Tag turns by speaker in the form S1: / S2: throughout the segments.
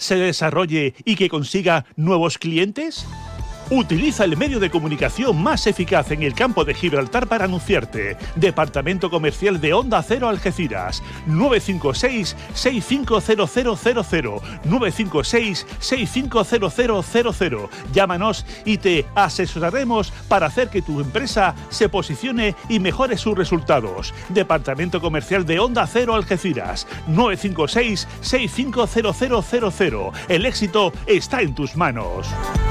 S1: se desarrolle y que consiga nuevos clientes? Utiliza el medio de comunicación más eficaz en el campo de Gibraltar para anunciarte. Departamento Comercial de Onda Cero Algeciras. 956-650000. 956-650000. Llámanos y te asesoraremos para hacer que tu empresa se posicione y mejore sus resultados. Departamento Comercial de Onda Cero Algeciras. 956-650000. El éxito está en tus manos.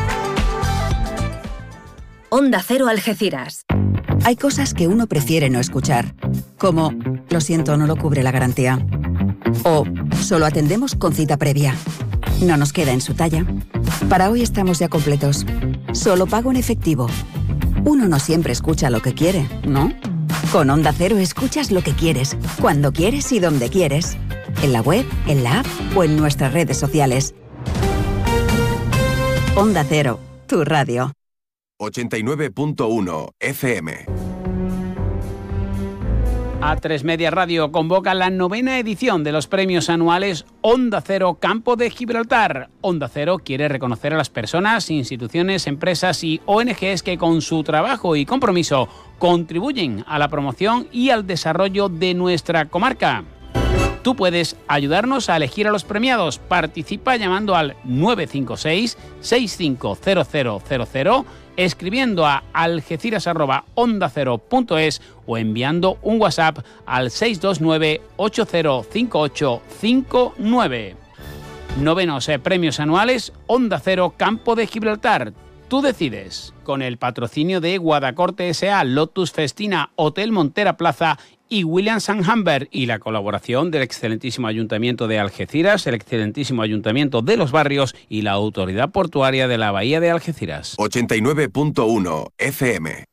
S2: Onda Cero Algeciras.
S3: Hay cosas que uno prefiere no escuchar, como lo siento, no lo cubre la garantía, o solo atendemos con cita previa. No nos queda en su talla. Para hoy estamos ya completos. Solo pago en efectivo. Uno no siempre escucha lo que quiere, ¿no? Con Onda Cero escuchas lo que quieres, cuando quieres y donde quieres. En la web, en la app o en nuestras redes sociales. Onda Cero, tu radio.
S4: 89.1 FM.
S5: A3 Media Radio convoca la 9ª edición de los premios anuales Onda Cero Campo de Gibraltar. Onda Cero quiere reconocer a las personas, instituciones, empresas y ONGs que con su trabajo y compromiso contribuyen a la promoción y al desarrollo de nuestra comarca. Tú puedes ayudarnos a elegir a los premiados. Participa llamando al 956-650000, escribiendo a algeciras@ondacero.es o enviando un WhatsApp al 629-805859. Novenos premios anuales Onda Cero Campo de Gibraltar. Tú decides. Con el patrocinio de Guadacorte S.A., Lotus Festina, Hotel Montera Plaza y Williams & Humbert, y la colaboración del excelentísimo Ayuntamiento de Algeciras, el excelentísimo Ayuntamiento de Los Barrios y la Autoridad Portuaria de la Bahía de Algeciras.
S4: 89.1 FM.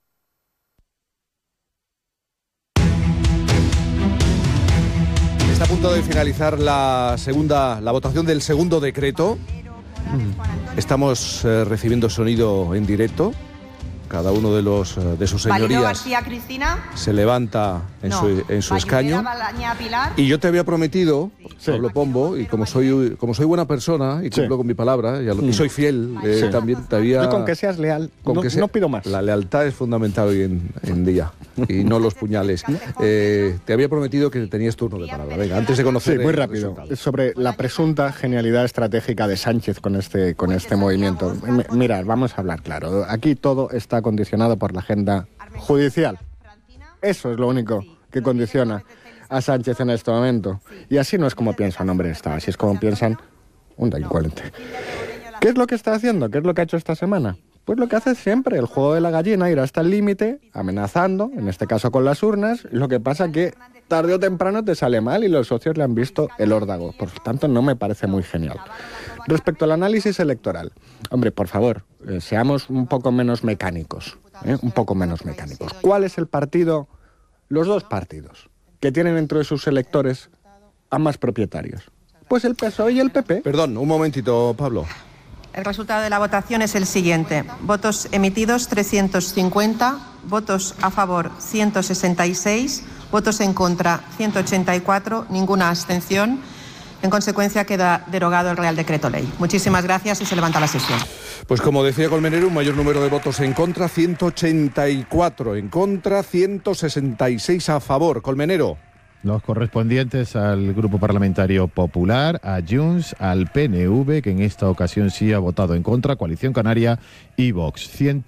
S6: Está a punto de finalizar la votación del segundo decreto. Estamos recibiendo sonido en directo. Cada uno de sus señorías
S7: García, Cristina,
S6: se levanta en su escaño. Y yo te había prometido, Pablo Pombo, y como soy buena persona y cumplo con mi palabra, y soy fiel, también te había...
S8: Yo con que seas leal, no pido más.
S6: La lealtad es fundamental hoy en día, y no los puñales. Te había prometido que tenías turno de palabra. Venga, antes de conocer...
S8: Sí, muy rápido. Sobre la presunta genialidad estratégica de Sánchez con este movimiento. Mirad, vamos a hablar claro. Aquí todo está condicionado por la agenda judicial. Eso es lo único que condiciona a Sánchez en este momento. Y así no es como piensa un hombre de Estado, así es como piensan un delincuente. ¿Qué es lo que está haciendo? ¿Qué es lo que ha hecho esta semana? Pues lo que hace siempre, el juego de la gallina, ir hasta el límite, amenazando, en este caso con las urnas. Lo que pasa que tarde o temprano te sale mal y los socios le han visto el órdago. Por lo tanto, no me parece muy genial. Respecto al análisis electoral, hombre, por favor, seamos un poco menos mecánicos. Un poco menos mecánicos. ¿Cuál es el partido, los dos partidos, que tienen dentro de sus electores a más propietarios? Pues el PSOE y el PP.
S6: Perdón, un momentito, Pablo.
S7: El resultado de la votación es el siguiente. Votos emitidos 350, votos a favor 166, votos en contra 184, ninguna abstención. En consecuencia, queda derogado el Real Decreto Ley. Muchísimas gracias y se levanta la sesión.
S6: Pues como decía Colmenero, un mayor número de votos en contra, 184 en contra, 166 a favor. Colmenero.
S9: Los correspondientes al Grupo Parlamentario Popular, a Junts, al PNV, que en esta ocasión sí ha votado en contra, Coalición Canaria y Vox.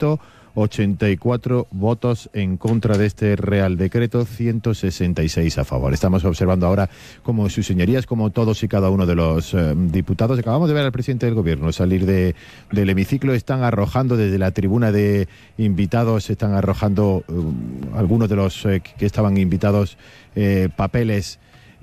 S9: 184 votos en contra de este Real Decreto, 166 a favor. Estamos observando ahora cómo sus señorías, como todos y cada uno de los diputados, acabamos de ver al presidente del Gobierno salir del hemiciclo, están arrojando desde la tribuna de invitados, están arrojando algunos de los que estaban invitados papeles,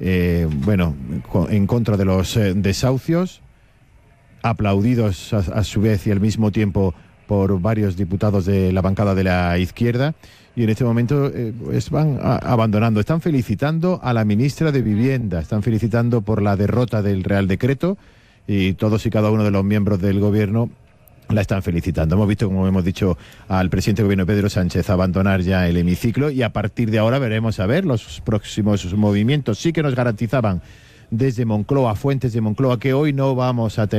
S9: en contra de los desahucios, aplaudidos a su vez y al mismo tiempo por varios diputados de la bancada de la izquierda, y en este momento van abandonando. Están felicitando a la ministra de Vivienda, están felicitando por la derrota del Real Decreto, y todos y cada uno de los miembros del Gobierno la están felicitando. Hemos visto, como hemos dicho, al presidente del Gobierno, Pedro Sánchez, abandonar ya el hemiciclo, y a partir de ahora veremos a ver los próximos movimientos. Sí que nos garantizaban desde Moncloa, fuentes de Moncloa, que hoy no vamos a tener